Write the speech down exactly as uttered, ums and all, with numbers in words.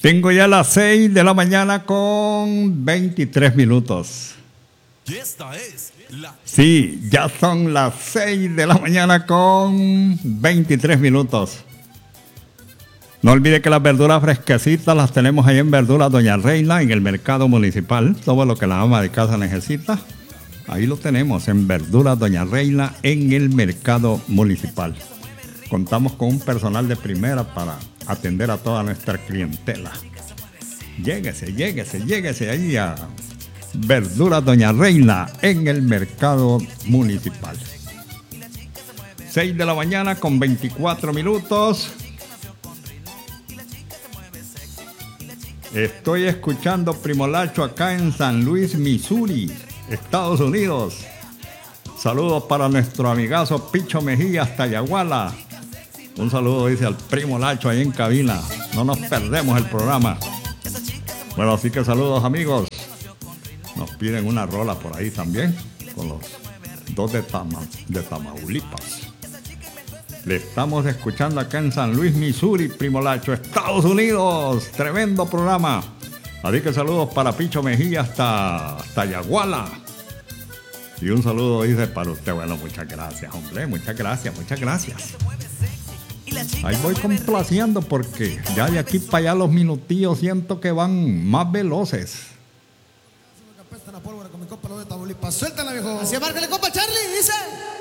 Tengo ya las seis de la mañana con veintitrés minutos. Y esta es la... Sí, ya son las seis de la mañana con veintitrés minutos. No olvide que las verduras fresquecitas las tenemos ahí en Verduras Doña Reina, en el mercado municipal. Todo lo que la ama de casa necesita, ahí lo tenemos en Verduras Doña Reina, en el mercado municipal. Contamos con un personal de primera para atender a toda nuestra clientela. Lléguese, lléguese, lléguese ahí a Verduras Doña Reina, en el mercado municipal. seis de la mañana con veinticuatro minutos. Estoy escuchando Primo Lacho acá en San Luis, Missouri, Estados Unidos. Saludos para nuestro amigazo Picho Mejía hasta Yaguala. Un saludo, dice, al Primo Lacho ahí en cabina. No nos perdemos el programa. Bueno, así que saludos, amigos. Nos piden una rola por ahí también, con los dos de, Tama, de Tamaulipas. Le estamos escuchando acá en San Luis, Missouri, Primo Lacho, Estados Unidos. Tremendo programa. Así que saludos para Picho Mejía hasta, hasta Yaguala. Y un saludo, dice, para usted. Bueno, muchas gracias, hombre. Muchas gracias, muchas gracias. Ahí voy complaciendo porque ya de aquí para allá los minutillos siento que van más veloces. Suéltala, viejo. Así, márcale, compa Charlie, dice.